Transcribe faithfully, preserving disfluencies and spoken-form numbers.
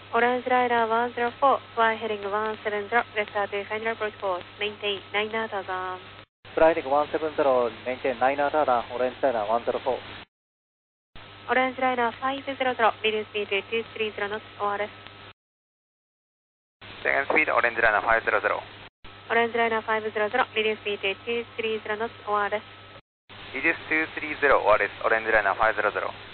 Orange Rider one zero four, fly heading one seven zero, restart to final approach course, maintain nine thousand. Fly heading one seven zero, maintain nine thousand, Orange Rider one zero four. Orange Rider five zero zero, medium speed two three zero knots, O R S. Second speed, Orange Rider five zero zero. Orange Rider five zero zero, medium speed two three zero knots, O R S. Reduce two three zero, O R S, Orange Rider five zero zero.